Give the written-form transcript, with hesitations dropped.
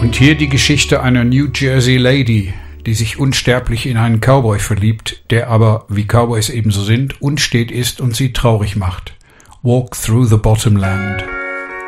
Und hier die Geschichte einer New Jersey Lady, die sich unsterblich in einen Cowboy verliebt, der aber, wie Cowboys ebenso sind, unstet ist und sie traurig macht. Walk Through the Bottomland.